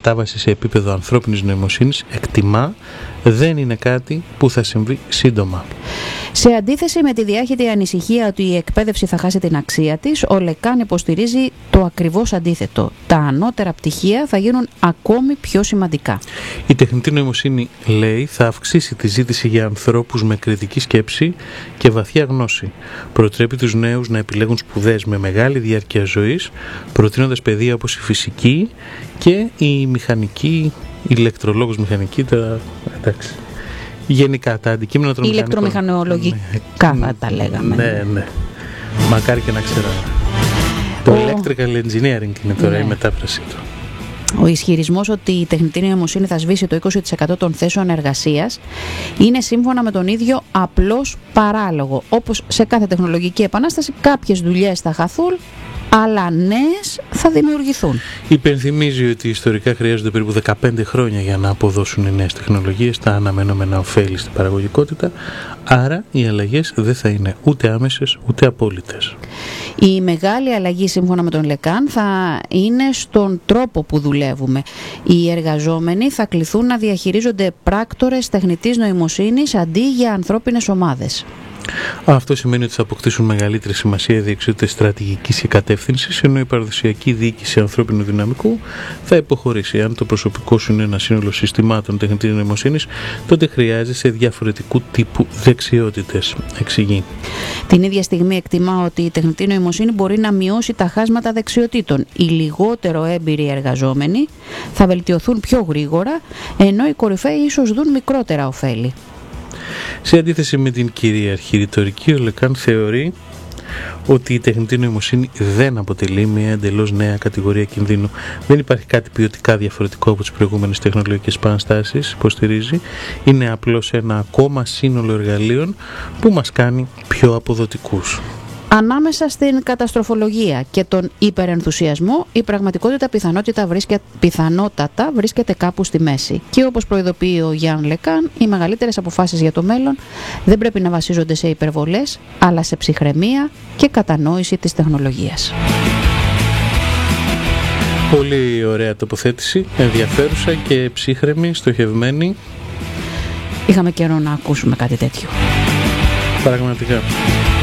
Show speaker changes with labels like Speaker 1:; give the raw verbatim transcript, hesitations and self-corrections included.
Speaker 1: μετάβαση σε επίπεδο ανθρώπινης νοημοσύνης, εκτιμά, δεν είναι κάτι που θα συμβεί σύντομα.
Speaker 2: Σε αντίθεση με τη διάχυτη ανησυχία ότι η εκπαίδευση θα χάσει την αξία της, ο Λεκάν υποστηρίζει το ακριβώς αντίθετο. Τα ανώτερα πτυχία θα γίνουν ακόμη πιο σημαντικά.
Speaker 1: Η τεχνητή νοημοσύνη, λέει, θα αυξήσει τη ζήτηση για ανθρώπους με κριτική σκέψη και βαθιά γνώση. Προτρέπει τους νέους να επιλέγουν σπουδές με μεγάλη διάρκεια ζωής, προτείνοντας παιδεία όπως η φυσική και η μηχανική, η ηλεκτρολόγος μηχανική, τα... εντάξει. Γενικά τα αντικείμενα των
Speaker 2: ηλεκτρομηχανολογικά θα τα λέγαμε.
Speaker 1: Ναι, ναι. Μακάρι και να ξέρω. Το oh. electrical engineering είναι τώρα, ναι, η μετάφραση του.
Speaker 2: Ο ισχυρισμός ότι η τεχνητή νοημοσύνη θα σβήσει το είκοσι τοις εκατό των θέσεων εργασίας είναι σύμφωνα με τον ίδιο απλώς παράλογο. Όπως σε κάθε τεχνολογική επανάσταση, κάποιες δουλειές θα χαθούν, αλλά νέες θα δημιουργηθούν.
Speaker 1: Υπενθυμίζει ότι ιστορικά χρειάζονται περίπου δεκαπέντε χρόνια για να αποδώσουν οι νέες τεχνολογίες τα αναμενόμενα ωφέλη στην παραγωγικότητα, άρα οι αλλαγές δεν θα είναι ούτε άμεσες ούτε απόλυτες.
Speaker 2: Η μεγάλη αλλαγή, σύμφωνα με τον Λεκάν, θα είναι στον τρόπο που δουλεύουμε. Οι εργαζόμενοι θα κληθούν να διαχειρίζονται πράκτορες τεχνητής νοημοσύνης αντί για ανθρώπινες ομάδες.
Speaker 1: Αυτό σημαίνει ότι θα αποκτήσουν μεγαλύτερη σημασία οι δεξιότητες στρατηγικής και κατεύθυνσης, ενώ η παραδοσιακή διοίκηση ανθρώπινου δυναμικού θα υποχωρήσει. Αν το προσωπικό σου είναι ένα σύνολο συστημάτων τεχνητής νοημοσύνης, τότε χρειάζεσαι διαφορετικού τύπου δεξιότητες, εξηγεί.
Speaker 2: Την ίδια στιγμή εκτιμά ότι η τεχνητή νοημοσύνη μπορεί να μειώσει τα χάσματα δεξιοτήτων. Οι λιγότερο έμπειροι εργαζόμενοι θα βελτιωθούν πιο γρήγορα, ενώ οι κορυφαίοι ίσως δουν μικρότερα ωφέλη.
Speaker 1: Σε αντίθεση με την κυρίαρχη ρητορική, ο Λεκάν θεωρεί ότι η τεχνητή νοημοσύνη δεν αποτελεί μια εντελώς νέα κατηγορία κινδύνου. Δεν υπάρχει κάτι ποιοτικά διαφορετικό από τις προηγούμενες τεχνολογικές επαναστάσεις, υποστηρίζει. Είναι απλώς ένα ακόμα σύνολο εργαλείων που μας κάνει πιο αποδοτικούς.
Speaker 2: Ανάμεσα στην καταστροφολογία και τον υπερενθουσιασμό, η πραγματικότητα πιθανότητα βρίσκεται, πιθανότατα βρίσκεται κάπου στη μέση. Και όπως προειδοποιεί ο Γιάν Λεκάν, οι μεγαλύτερες αποφάσεις για το μέλλον δεν πρέπει να βασίζονται σε υπερβολές, αλλά σε ψυχραιμία και κατανόηση της τεχνολογίας.
Speaker 1: Πολύ ωραία τοποθέτηση, ενδιαφέρουσα και ψύχρεμη, στοχευμένη.
Speaker 2: Είχαμε καιρό να ακούσουμε κάτι τέτοιο.
Speaker 1: Πραγματικά.